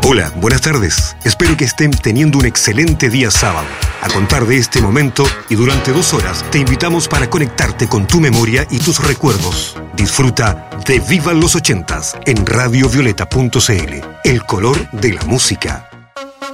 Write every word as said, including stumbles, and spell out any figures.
Hola, buenas tardes. Espero que estén teniendo un excelente día sábado. A contar de este momento y durante dos horas te invitamos para conectarte con tu memoria y tus recuerdos. Disfruta de Vivan los ochentas en radio violeta punto c l. El color de la música.